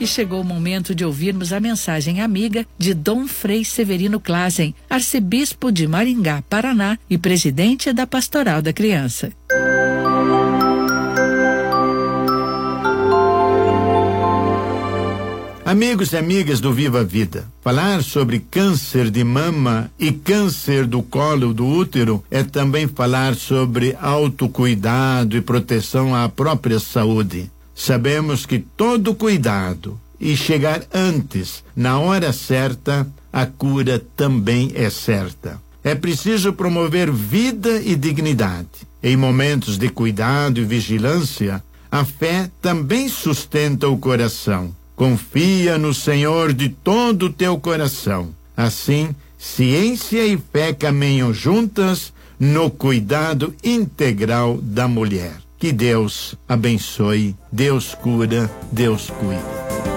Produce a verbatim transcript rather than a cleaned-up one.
E chegou o momento de ouvirmos a mensagem amiga de Dom Frei Severino Klazen, arcebispo de Maringá, Paraná e presidente da Pastoral da Criança. Amigos e amigas do Viva a Vida, falar sobre câncer de mama e câncer do colo do útero é também falar sobre autocuidado e proteção à própria saúde. Sabemos que todo cuidado e chegar antes, na hora certa, a cura também é certa. É preciso promover vida e dignidade. Em momentos de cuidado e vigilância, a fé também sustenta o coração. Confia no Senhor de todo o teu coração. Assim, ciência e fé caminham juntas no cuidado integral da mulher. Que Deus abençoe, Deus cura, Deus cuida.